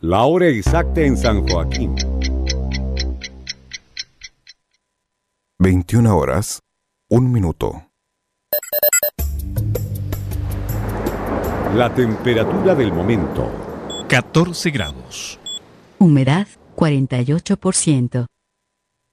La hora exacta en San Joaquín. 21 horas, 1 minuto. La temperatura del momento. 14 grados. Humedad 48%.